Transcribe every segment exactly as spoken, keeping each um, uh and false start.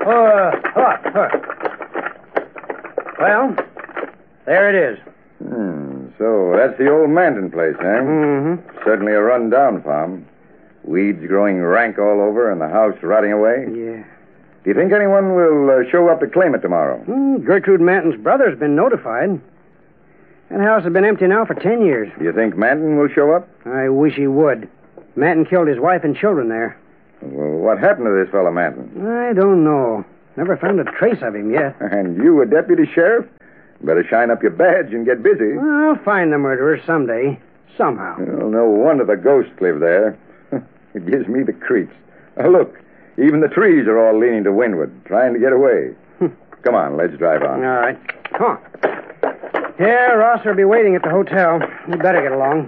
uh, hold on, Well, there it is. Hmm, so that's the old Manton place, eh? Mm-hmm. Certainly a run-down farm. Weeds growing rank all over and the house rotting away. Yeah. Do you think anyone will uh, show up to claim it tomorrow? Mm, Gertrude Manton's brother's been notified. That house has been empty now for ten years. Do you think Manton will show up? I wish he would. Manton killed his wife and children there. Well, what happened to this fellow Manton? I don't know. Never found a trace of him yet. And you a deputy sheriff? Better shine up your badge and get busy. Well, I'll find the murderer someday. Somehow. Well, no wonder the ghosts live there. It gives me the creeps. Uh, look, even the trees are all leaning to windward, trying to get away. Come on, let's drive on. All right. Come on. Yeah, Ross will be waiting at the hotel. We better get along.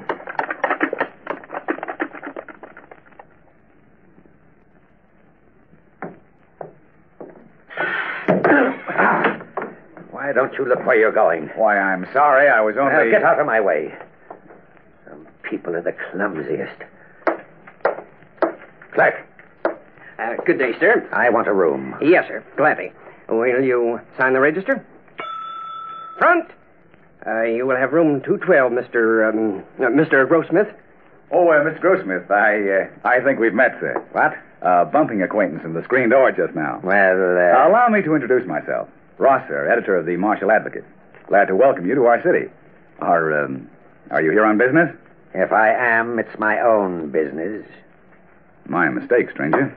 Why don't you look where you're going? Why, I'm sorry. I was only... Now, get out of my way. Some people are the clumsiest. Clerk. Uh, good day, sir. I want a room. Yes, sir. Gladly. Will you sign the register? Front! Uh, you will have room two twelve, Mister Um, uh, Mister Grossmith. Oh, uh, Miss Grossmith, I uh, I think we've met, sir. What? Uh, bumping acquaintance in the screen door just now. Well, Uh, uh... allow me to introduce myself. Ross, sir, editor of the Marshall Advocate. Glad to welcome you to our city. Are, um, are you here on business? if I am, it's my own business. My mistake, stranger.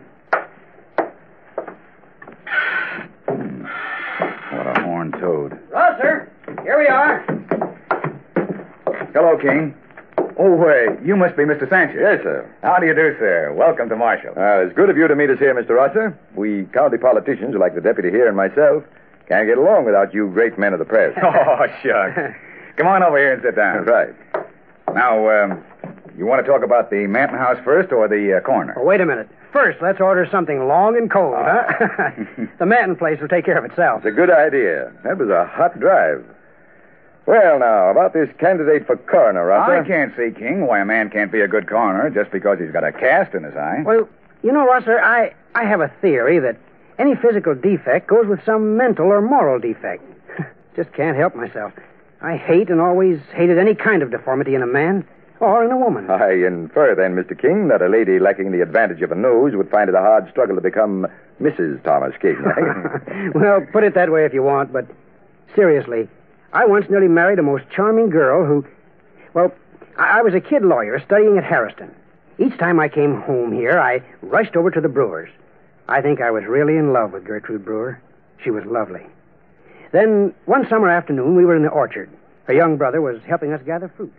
Hmm. What a horned toad. Ross, sir. Here we are. Hello, King. Oh, wait, you must be Mister Sanchez. Yes, sir. How do you do, sir? Welcome to Marshall. Uh, it's good of you to meet us here, Mister Rosser. We county politicians, like the deputy here and myself, can't get along without you great men of the press. Oh, shucks. Come on over here and sit down. Right. Now, um, you want to talk about the Manton house first or the uh, coroner? Oh, wait a minute. First, let's order something long and cold, huh? The Manton place will take care of itself. It's a good idea. That was a hot drive. Well, now, about this candidate for coroner, Rosser. I can't see, King, why a man can't be a good coroner just because he's got a cast in his eye. Well, you know, Rosser, I, I have a theory that any physical defect goes with some mental or moral defect. Just can't help myself. I hate and always hated any kind of deformity in a man or in a woman. I infer, then, Mister King, that a lady lacking the advantage of a nose would find it a hard struggle to become Missus Thomas King. Eh? Well, put it that way if you want, but seriously, I once nearly married a most charming girl who, well, I, I was a kid lawyer studying at Harrison. Each time I came home here, I rushed over to the Brewers. I think I was really in love with Gertrude Brewer. She was lovely. Then, one summer afternoon, we were in the orchard. Her young brother was helping us gather fruit.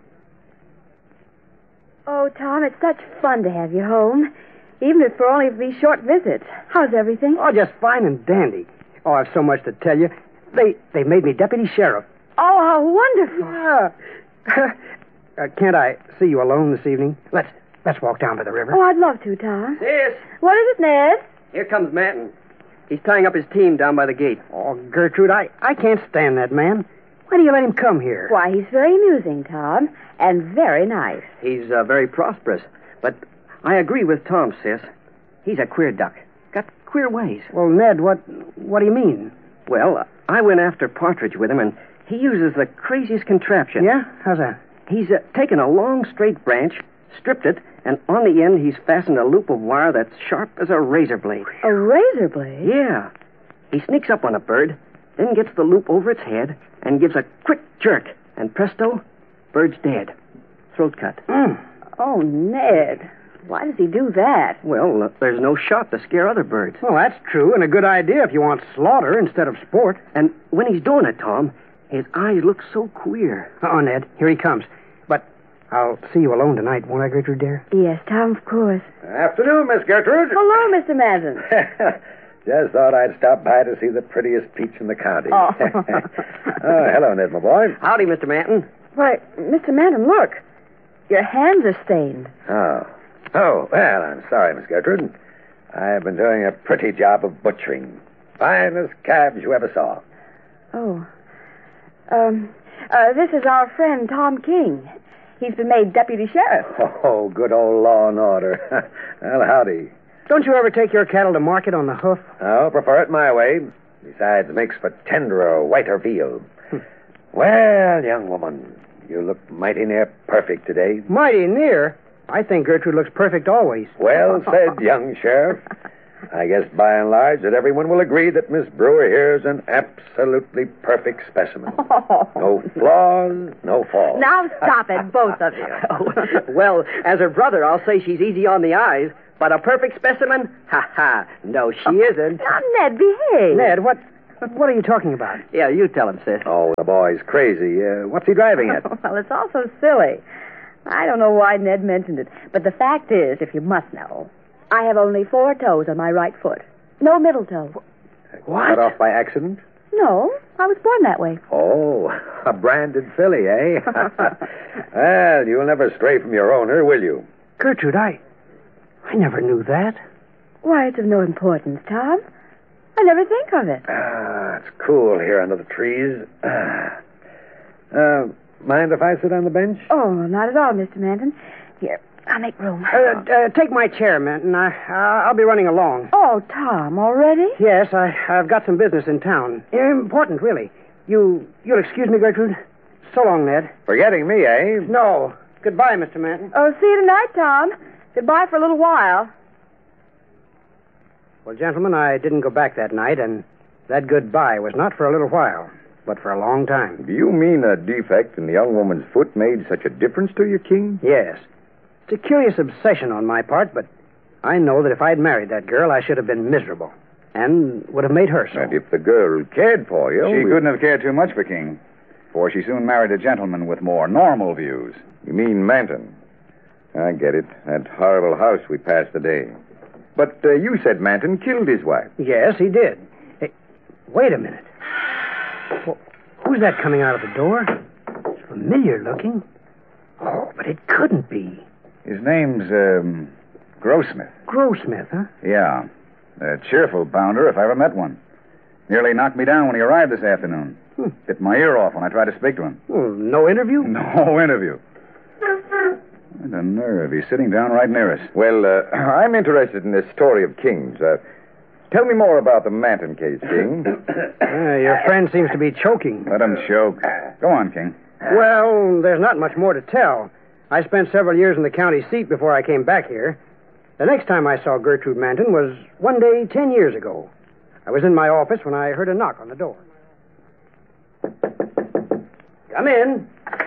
Oh, Tom, it's such fun to have you home, even if for only these short visits. How's everything? Oh, just fine and dandy. Oh, I've so much to tell you. They they made me deputy sheriff. Oh, how wonderful. Yeah. uh, can't I see you alone this evening? Let's let's walk down to the river. Oh, I'd love to, Tom. Sis, What is it, Ned? here comes Manton. He's tying up his team down by the gate. Oh, Gertrude, I, I can't stand that man. Why do you let him come here? Why, he's very amusing, Tom, and very nice. He's uh, very prosperous. But I agree with Tom, sis. He's a queer duck. Got queer ways. Well, Ned, what what do you mean? Well, I went after Partridge with him, and he uses the craziest contraption. Yeah? How's that? He's uh, taken a long, straight branch, stripped it, and on the end he's fastened a loop of wire that's sharp as a razor blade. A razor blade? Yeah. He sneaks up on a bird, then gets the loop over its head, and gives a quick jerk, and presto, bird's dead. Throat cut. Mm. Oh, Ned. Why does he do that? Well, uh, there's no shot to scare other birds. Well, that's true, and a good idea if you want slaughter instead of sport. And when he's doing it, Tom, his eyes look so queer. Uh-oh, Ned. Here he comes. But I'll see you alone tonight, won't I, Gertrude, dear? Yes, Tom, of course. Afternoon, Miss Gertrude. Hello, Mister Manton. Just thought I'd stop by to see the prettiest peach in the county. Oh. Oh, hello, Ned, my boy. Howdy, Mister Manton. Why, Mister Manton, look. Your hands are stained. Oh. Oh, well, I'm sorry, Miss Gertrude. I've been doing a pretty job of butchering. Finest calves you ever saw. Oh. Um, uh, this is our friend Tom King. He's been made deputy sheriff. Oh, good old law and order. Well, howdy. Don't you ever take your cattle to market on the hoof? Oh, prefer it my way. Besides, it makes for tenderer, whiter veal. Well, young woman, you look mighty near perfect today. Mighty near? I think Gertrude looks perfect always. Well said, young sheriff. I guess by and large that everyone will agree that Miss Brewer here is an absolutely perfect specimen. No flaws, no faults. Now stop it, both of you. Well, as her brother, I'll say she's easy on the eyes, but a perfect specimen? Ha ha. No, she isn't. Now, Ned, behave. Ned, what what are you talking about? Yeah, you tell him, sis. Oh, the boy's crazy. Uh, what's he driving at? Well, it's all so silly. I don't know why Ned mentioned it, but the fact is, if you must know, I have only four toes on my right foot. No middle toe. What? Cut off by accident? No, I was born that way. Oh, a branded filly, eh? Well, you'll never stray from your owner, will you? Gertrude, I... I never knew that. Why, it's of no importance, Tom. I never think of it. Ah, it's cool here under the trees. Uh, mind if I sit on the bench? Oh, not at all, Mister Manton. Here, I'll make room. Uh, uh, take my chair, Manton. I, uh, I'll be running along. Oh, Tom, already? Yes, I, I've got some business in town. Important, really. You, you'll excuse me, Gertrude? So long, Ned. Forgetting me, eh? No. Goodbye, Mister Manton. Oh, see you tonight, Tom. Goodbye for a little while. Well, gentlemen, I didn't go back that night, and that goodbye was not for a little while, but for a long time. Do you mean a defect in the young woman's foot made such a difference to you, King? Yes. It's a curious obsession on my part, but I know that if I'd married that girl, I should have been miserable, and would have made her so. And if the girl cared for you... She we- couldn't have cared too much for King, for she soon married a gentleman with more normal views. You mean Manton? I get it. That horrible house we passed today. But uh, you said Manton killed his wife. Yes, he did. Hey, wait a minute. Well, who's that coming out of the door? It's familiar looking. Oh, but it couldn't be. His name's, um, Grossmith. Grossmith, huh? Yeah. A cheerful bounder if I ever met one. Nearly knocked me down when he arrived this afternoon. Hmm. Bit my ear off when I tried to speak to him. Well, no interview? No interview. What a nerve. He's sitting down right near us. Well, uh, I'm interested in this story of King's. Uh, tell me more about the Manton case, King. Uh, your friend seems to be choking. Let him choke. Go on, King. Well, there's not much more to tell. I spent several years in the county seat before I came back here. The next time I saw Gertrude Manton was one day ten years ago. I was in my office when I heard a knock on the door. Come in.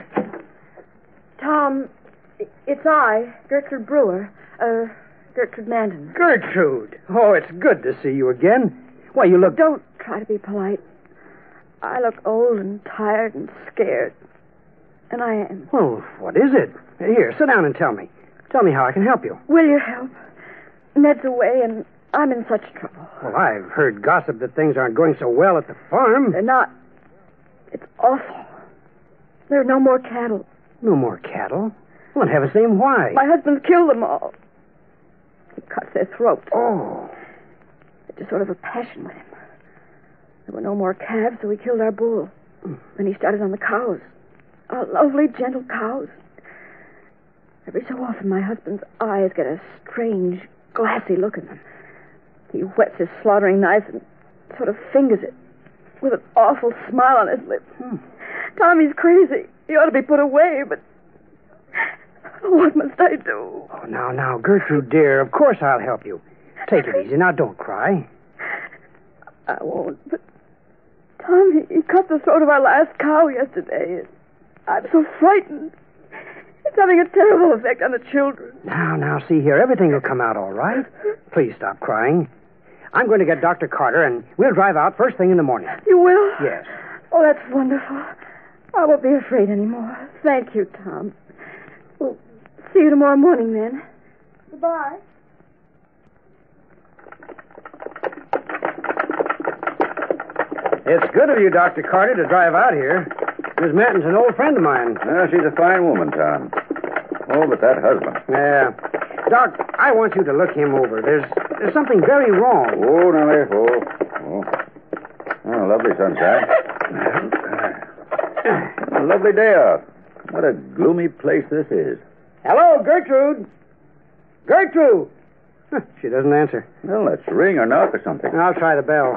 Tom, it's I, Gertrude Brewer. Uh, Gertrude Manton. Gertrude. Oh, it's good to see you again. Why, you look... Don't try to be polite. I look old and tired and scared. And I am. Well, what is it? Here, sit down and tell me. Tell me how I can help you. Will you help? Ned's away and I'm in such trouble. Well, I've heard gossip that things aren't going so well at the farm. They're not. It's awful. There are no more cattle. No more cattle? Well, in heaven's name, why? My husband killed them all. He cuts their throats. Oh. It's just sort of a passion with him. There were no more calves, so he killed our bull. Then he started on the cows. Our lovely, gentle cows. Every so often, my husband's eyes get a strange, glassy look in them. He whets his slaughtering knife and sort of fingers it with an awful smile on his lips. Hmm. Tommy's crazy. He ought to be put away, but what must I do? Oh, now, now, Gertrude, dear, of course I'll help you. Take it easy. Now, don't cry. I won't, but Tom, he, he cut the throat of our last cow yesterday. I'm so frightened. It's having a terrible effect on the children. Now, now, see here. Everything will come out all right. Please stop crying. I'm going to get Doctor Carter, and we'll drive out first thing in the morning. You will? Yes. Oh, that's wonderful. I won't be afraid anymore. Thank you, Tom. We'll see you tomorrow morning, then. Goodbye. It's good of you, Doctor Carter, to drive out here. Miss Manton's an old friend of mine. Well, she's a fine woman, Tom. Oh, but that husband. Yeah. Doc, I want you to look him over. There's there's something very wrong. Oh, now, there. Oh, oh. Oh, lovely sunshine. A lovely day out. What a gloomy place this is. Hello, Gertrude. Gertrude. Huh, she doesn't answer. Well, let's ring or knock or something. I'll try the bell.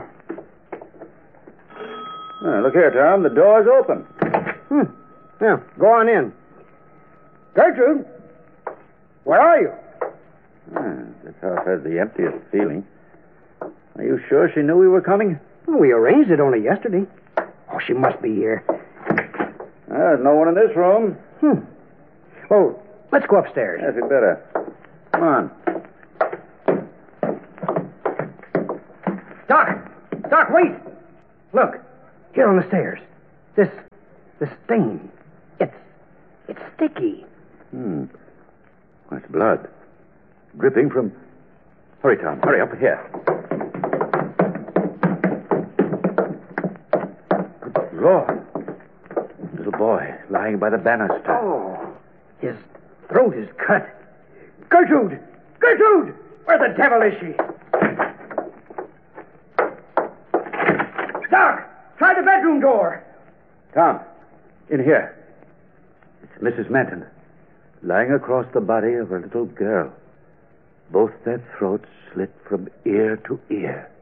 Uh, look here, Tom. The door's open. Hmm. Yeah, go on in. Gertrude, where are you? Ah, this house has the emptiest feeling. Are you sure she knew we were coming? Well, we arranged it only yesterday. Oh, she must be here. Ah, there's no one in this room. Hmm. Well, let's go upstairs. Yes, we'd better. Come on. Doc! Doc, wait! Look, here on the stairs. This, this stain. It's, it's sticky. Hmm. That's blood. Dripping from... Hurry, Tom. Hurry, up here. Good Lord. Little boy lying by the banister. Oh, his throat is cut. Gertrude! Gertrude! Where the devil is she? Doc! Try the bedroom door. Tom, in here. It's Missus Menton, lying across the body of a little girl. Both their throats slit from ear to ear.